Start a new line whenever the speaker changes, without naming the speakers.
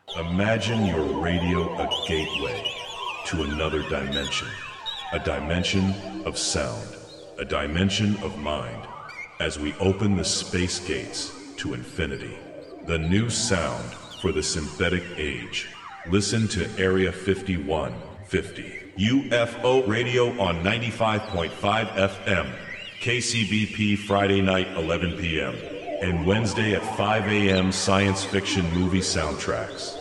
Imagine your radio a gateway to another dimension. A dimension of sound. A dimension of mind. As we open the space gates to infinity. The new sound for the synthetic age. Listen to Area 5150. UFO radio on 95.5 FM. KCBP Friday night 11 p.m. and Wednesday at 5 a.m. science fiction movie soundtracks.